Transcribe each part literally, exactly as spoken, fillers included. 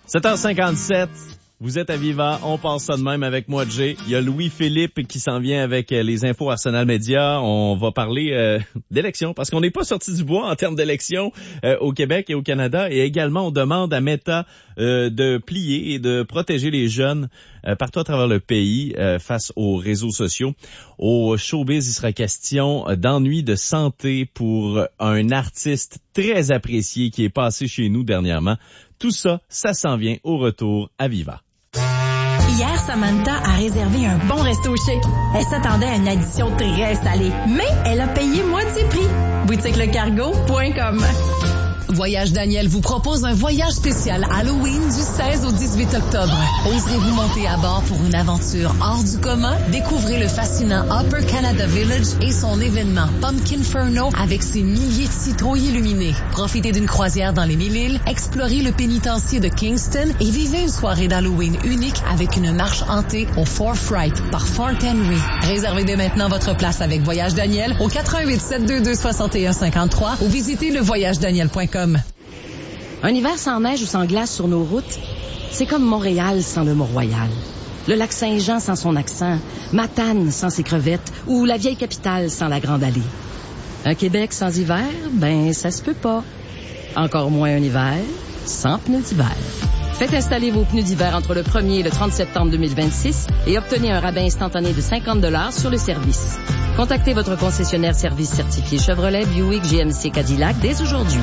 sept heures cinquante-sept, vous êtes à Viva, on passe ça de même avec moi, Jay. Il y a Louis-Philippe qui s'en vient avec les infos Arsenal Média. On va parler euh, d'élections, parce qu'on n'est pas sorti du bois en termes d'élections euh, au Québec et au Canada. Et également, on demande à Meta euh, de plier et de protéger les jeunes euh, partout à travers le pays euh, face aux réseaux sociaux. Au showbiz, il sera question d'ennuis de santé pour un artiste très apprécié qui est passé chez nous dernièrement. Tout ça, ça s'en vient au retour à Viva. Hier, Samantha a réservé un bon resto chic. Elle s'attendait à une addition très salée, mais elle a payé moitié prix. boutique le cargo point com. Voyage Daniel vous propose un voyage spécial Halloween du seize au dix-huit octobre. Oserez-vous monter à bord pour une aventure hors du commun? Découvrez le fascinant Upper Canada Village et son événement Pumpkinferno avec ses milliers de citrouilles illuminés. Profitez d'une croisière dans les Mille-Îles, explorez le pénitencier de Kingston et vivez une soirée d'Halloween unique avec une marche hantée au Fort Fright par Fort Henry. Réservez dès maintenant votre place avec Voyage Daniel au quatre un huit sept deux deux six un cinq trois ou visitez le voyage daniel point com. Un hiver sans neige ou sans glace sur nos routes, c'est comme Montréal sans le Mont-Royal. Le lac Saint-Jean sans son accent, Matane sans ses crevettes ou la vieille capitale sans la Grande Allée. Un Québec sans hiver, ben ça se peut pas. Encore moins un hiver sans pneus d'hiver. Faites installer vos pneus d'hiver entre le premier et le trente septembre deux mille vingt-six et obtenez un rabais instantané de cinquante dollars sur le service. Contactez votre concessionnaire service certifié Chevrolet, Buick, G M C, Cadillac dès aujourd'hui.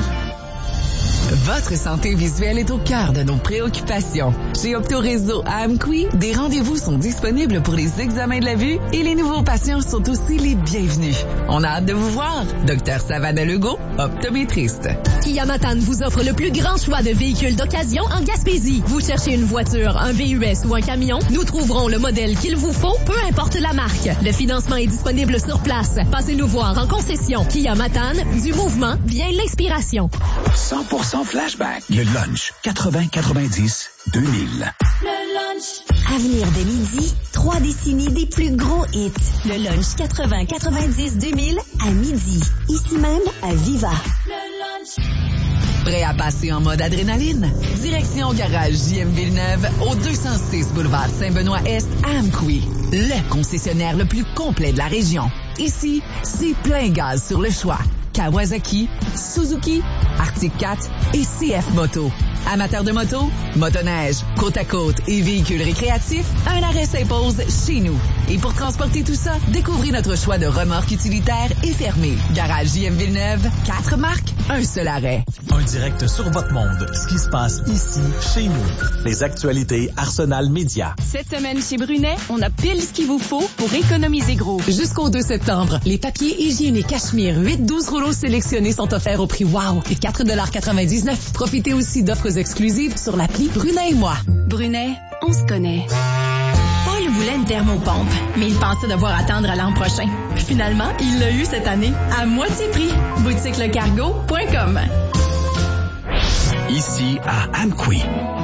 Votre santé visuelle est au cœur de nos préoccupations. Chez Optoréseau à Amqui, des rendez-vous sont disponibles pour les examens de la vue et les nouveaux patients sont aussi les bienvenus. On a hâte de vous voir. Docteur Savannah Legault, optométriste. Kia Matane vous offre le plus grand choix de véhicules d'occasion en Gaspésie. Vous cherchez une voiture, un V U S ou un camion? Nous trouverons le modèle qu'il vous faut, peu importe la marque. Le financement est disponible sur place. Passez nous voir en concession. Kia Matane, du mouvement vient l'inspiration. cent pour cent Flashback. Le lunch quatre-vingts quatre-vingt-dix deux mille. Le lunch. À venir dès midi, trois décennies des plus gros hits. Le lunch quatre-vingts quatre-vingt-dix deux mille à midi. Ici même à Viva. Le lunch. Prêt à passer en mode adrénaline? Direction Garage J M Villeneuve au deux cent six boulevard Saint-Benoît-Est à Amqui. Le concessionnaire le plus complet de la région. Ici, c'est plein gaz sur le choix. Kawasaki, Suzuki, Arctic quatre et C F Moto. Amateurs de moto, motoneige, côte à côte et véhicules récréatifs, un arrêt s'impose chez nous. Et pour transporter tout ça, découvrez notre choix de remorques utilitaires et fermées. Garage J M Villeneuve, quatre marques, un seul arrêt. Un direct sur votre monde. Ce qui se passe ici, chez nous. Les actualités Arsenal Média. Cette semaine chez Brunet, on a pile ce qu'il vous faut pour économiser gros. Jusqu'au deux septembre, les papiers hygiéniques Cachemire huit douze rouleaux sélectionnés sont offerts au prix wow et quatre dollars quatre-vingt-dix-neuf. Profitez aussi d'offres exclusives sur l'appli Brunet et moi. Brunet, on se connaît. Paul voulait une thermopompe, mais il pensait devoir attendre à l'an prochain. Finalement, il l'a eu cette année, à moitié prix. boutique le cargo point com. Ici à Amqui.